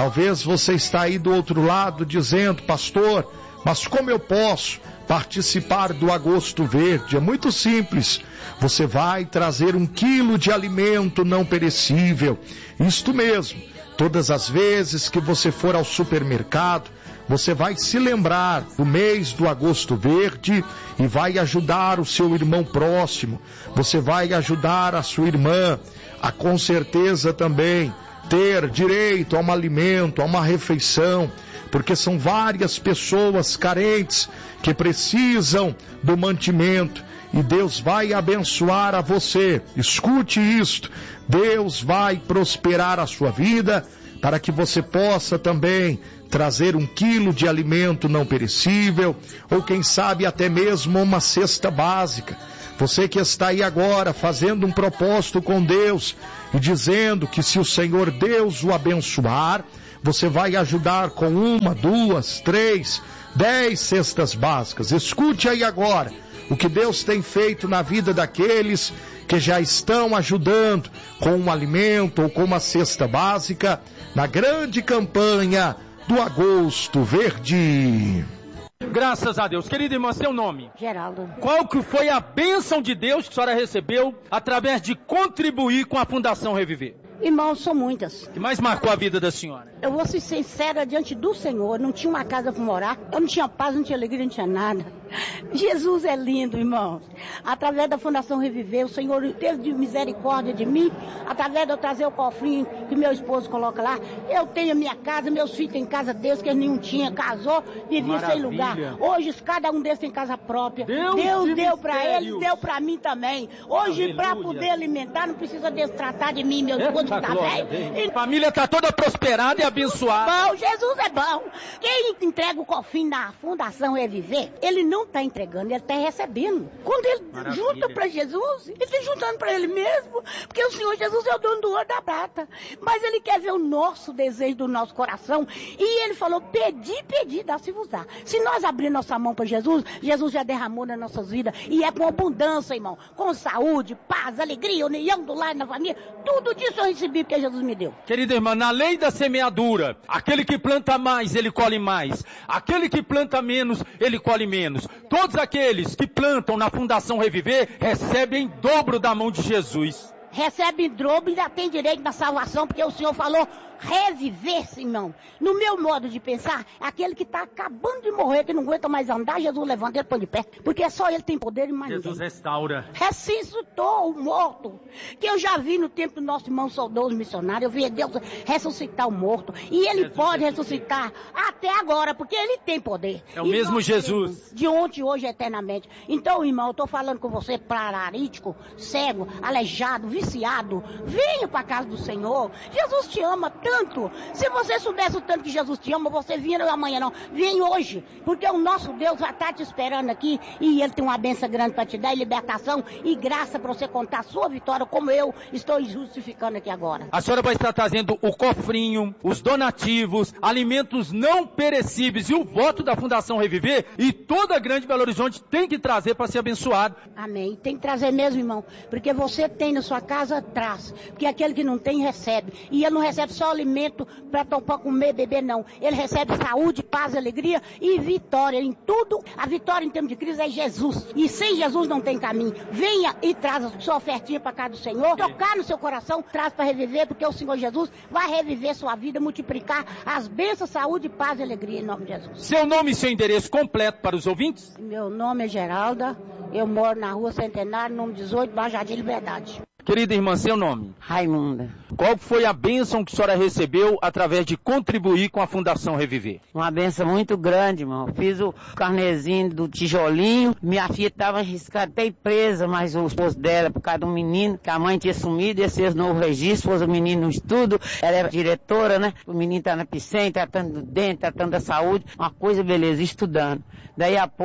Talvez você está aí do outro lado dizendo: pastor, mas como eu posso participar do Agosto Verde? É muito simples. Você vai trazer 1 quilo de alimento não perecível. Isto mesmo. Todas as vezes que você for ao supermercado, você vai se lembrar do mês do Agosto Verde e vai ajudar o seu irmão próximo. Você vai ajudar a sua irmã a, com certeza, também ter direito a um alimento, a uma refeição, porque são várias pessoas carentes que precisam do mantimento, e Deus vai abençoar a você. Escute isto: Deus vai prosperar a sua vida para que você possa também trazer 1 quilo de alimento não perecível, ou quem sabe até mesmo uma cesta básica. Você que está aí agora fazendo um propósito com Deus e dizendo que se o Senhor Deus o abençoar, você vai ajudar com 1, 2, 3, 10 cestas básicas. Escute aí agora o que Deus tem feito na vida daqueles que já estão ajudando com um alimento ou com uma cesta básica na grande campanha do Agosto Verde. Graças a Deus. Querida irmã, seu nome? Geraldo. Qual que foi a bênção de Deus que a senhora recebeu através de contribuir com a Fundação Reviver? Irmão, são muitas. O que mais marcou a vida da senhora? Eu vou ser sincera diante do Senhor. Não tinha uma casa para morar. Eu não tinha paz, não tinha alegria, não tinha nada. Jesus é lindo, irmão. Através da Fundação Reviver, o Senhor teve de misericórdia de mim. Através de eu trazer o cofrinho que meu esposo coloca lá. Eu tenho a minha casa, meus filhos têm casa deles, que nenhum tinha. Casou, vivia sem lugar. Hoje, cada um deles tem casa própria. Deus deu para eles, deu para mim também. Hoje, para poder alimentar, não precisa destratar de mim, meu esposo. Tá bem? A família está toda prosperada e abençoada. Bom, Jesus é bom. Quem entrega o cofrinho da Fundação Reviver, ele não está entregando, ele está recebendo. Quando ele junta para Jesus, ele está juntando para ele mesmo, porque o Senhor Jesus é o dono do ouro da prata. Mas ele quer ver o nosso desejo do nosso coração, e ele falou: pedi, dá-se-vos-á. Se nós abrir nossa mão para Jesus, Jesus já derramou nas nossas vidas, e é com abundância, irmão, com saúde, paz, alegria, união do lar, na família, tudo disso eu recebi porque Jesus me deu. Querida irmã, na lei da semeadura, aquele que planta mais, ele colhe mais. Aquele que planta menos, ele colhe menos. Todos aqueles que plantam na Fundação Reviver, recebem em dobro da mão de Jesus. Recebe em dobro e ainda tem direito na salvação, porque o Senhor falou reviver, irmão. No meu modo de pensar, aquele que está acabando de morrer, que não aguenta mais andar, Jesus levanta ele, põe de pé, porque só ele tem poder e mais ninguém. Jesus restaura. Ressuscitou o morto, que eu já vi no tempo do nosso irmão saudoso missionário. Eu vi Deus ressuscitar o morto, e ele pode ressuscitar até agora, porque ele tem poder. É o mesmo Jesus. De ontem, hoje, eternamente. Então, irmão, eu estou falando com você, paralítico, cego, aleijado, viciado, venha para a casa do Senhor. Jesus te ama tanto. Se você soubesse o tanto que Jesus te ama, você vinha amanhã não. Vem hoje, porque o nosso Deus vai estar te esperando aqui, e Ele tem uma bênção grande para te dar, e libertação e graça para você contar a sua vitória, como eu estou justificando aqui agora. A senhora vai estar trazendo o cofrinho, os donativos, alimentos não perecíveis e o voto da Fundação Reviver, e toda a Grande Belo Horizonte tem que trazer para ser abençoado. Amém. Tem que trazer mesmo, irmão, porque você tem na sua casa, traz, porque aquele que não tem, recebe, e ele não recebe só alimento para comer, beber, não. Ele recebe saúde, paz, alegria e vitória em tudo. A vitória em termos de Cristo é Jesus, e sem Jesus não tem caminho. Venha e traz a sua ofertinha para casa do Senhor, tocar no seu coração, traz para reviver, porque o Senhor Jesus vai reviver sua vida, multiplicar as bênçãos, saúde, paz e alegria em nome de Jesus. Seu nome e seu endereço completo para os ouvintes? Meu nome é Geralda, eu moro na Rua Centenário, número 18, Baixo Jardim Liberdade. Querida irmã, seu nome? Raimunda. Qual foi a bênção que a senhora recebeu através de contribuir com a Fundação Reviver? Uma bênção muito grande, irmão. Fiz o carnezinho do tijolinho. Minha filha estava arriscada, até presa, mas o esposo dela, por causa de um menino, que a mãe tinha sumido, esse fez novo registro, pôs o menino no estudo. Ela é diretora, né? O menino tá na piscina, tratando do dente, tratando da saúde. Uma coisa beleza, estudando. Daí a pouco,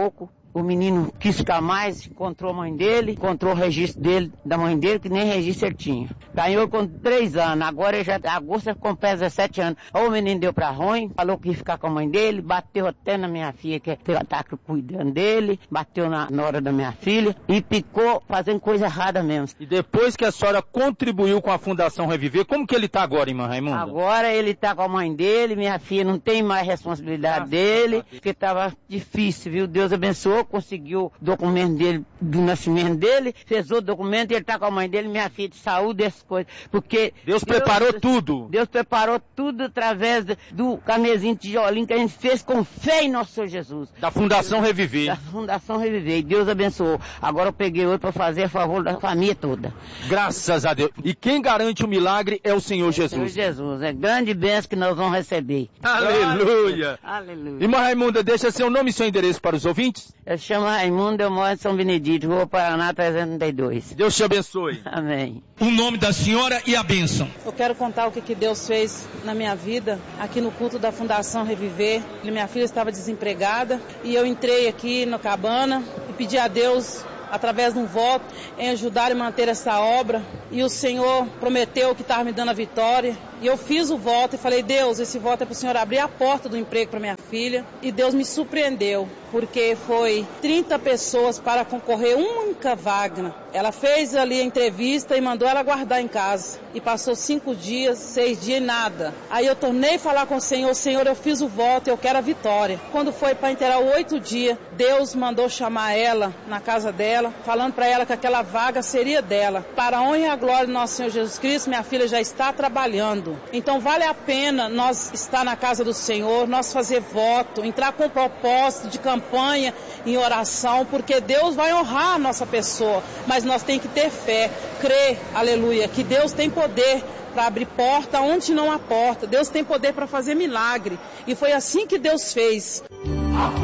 o menino quis ficar mais, encontrou a mãe dele, encontrou o registro dele, da mãe dele, que nem registro ele tinha. Ganhou com 3 anos, agora ele já, agosto completa 17 anos. Ou o menino deu pra ruim, falou que ia ficar com a mãe dele, bateu até na minha filha, que ela tá cuidando dele, bateu na nora da minha filha e ficou fazendo coisa errada mesmo. E depois que a senhora contribuiu com a Fundação Reviver, como que ele tá agora, irmã Raimunda? Agora ele tá com a mãe dele, minha filha não tem mais responsabilidade dele, porque tava difícil, viu? Deus abençoou, conseguiu o documento dele, do nascimento dele, fez outro documento, ele tá com a mãe dele, minha filha de saúde, essas coisas, porque Deus preparou tudo. Deus preparou tudo através do carnezinho de tijolinho que a gente fez com fé em nosso Senhor Jesus. Da Fundação Reviver. Da Fundação Reviver, e Deus abençoou. Agora eu peguei hoje para fazer a favor da família toda. Graças a Deus. E quem garante o milagre é o Senhor Jesus. Senhor Jesus, é grande bênção que nós vamos receber. Aleluia. Aleluia. Irmã Raimunda, deixa seu nome e seu endereço para os ouvintes. Eu chamo Raimundo, eu moro em São Benedito, Rua Paraná 332. Deus te abençoe. Amém. O nome da senhora e a bênção. Eu quero contar o que Deus fez na minha vida, aqui no culto da Fundação Reviver. Minha filha estava desempregada e eu entrei aqui no Cabana e pedi a Deus, através de um voto, em ajudar e manter essa obra. E o Senhor prometeu que estava me dando a vitória. E eu fiz o voto e falei, Deus, esse voto é para o Senhor abrir a porta do emprego para minha filha. E Deus me surpreendeu, porque foi 30 pessoas para concorrer uma única vaga. Ela fez ali a entrevista e mandou ela guardar em casa. E passou 5 dias, 6 dias e nada. Aí eu tornei a falar com o Senhor, Senhor, eu fiz o voto, eu quero a vitória. Quando foi para inteirar 8 dias, Deus mandou chamar ela na casa dela, falando para ela que aquela vaga seria dela. Para a honra e a glória do nosso Senhor Jesus Cristo, minha filha já está trabalhando. Então vale a pena nós estar na casa do Senhor, nós fazer voto, entrar com propósito de campanha em oração, porque Deus vai honrar a nossa pessoa, mas nós temos que ter fé, crer, aleluia, que Deus tem poder para abrir porta onde não há porta, Deus tem poder para fazer milagre, e foi assim que Deus fez.